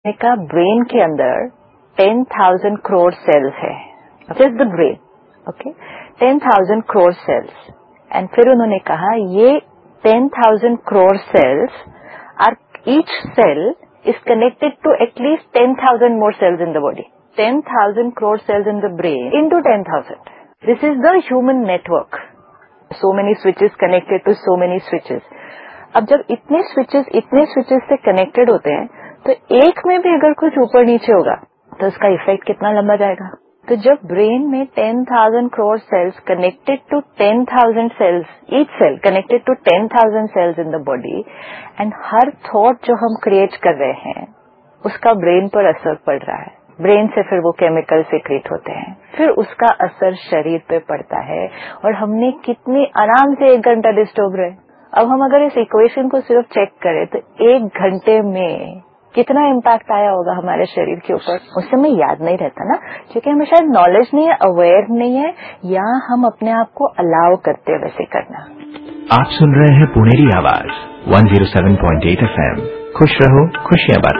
का ब्रेन के अंदर 10,000 करोड़ सेल्स है, just the brain, okay, 10,000 crore sales. And फिर उन्होंने कहा ये 10,000 crore sales are, each cell is connected to at least 10,000 more cells in the body. 10,000 crore cells in the brain into 10,000. This is the human network. So many switches connected to so many switches. अब जब इतने switches से connected होते हैं, तो एक में भी अगर कुछ ऊपर नीचे होगा, तो उसका इफेक्ट कितना लंबा जाएगा। तो जब ब्रेन में 10,000 crore cells connected to 10,000 cells, each cell connected to 10,000 cells in the body, and her thought जो हम क्रिएट कर रहे हैं उसका ब्रेन पर असर पड़ रहा है, ब्रेन से फिर वो केमिकल सीक्रेट होते हैं, फिर उसका असर शरीर पे पड़ता है, और हमने कितनी आराम से 1 घंटा डिस्टर्ब रहे। अब हम अगर इस इक्वेशन को सिर्फ चेक करें तो 1 घंटे में कितना इम्पैक्ट आया होगा हमारे शरीर के ऊपर। उस समय याद नहीं रहता ना, क्योंकि हमें शायद नॉलेज नहीं है, अवेयर नहीं है, या हम अपने आप को अलाउ करते हैं वैसे करना। आप सुन रहे हैं पुनेरी आवाज 107.8 FM। खुश रहो, खुशियां बांटो।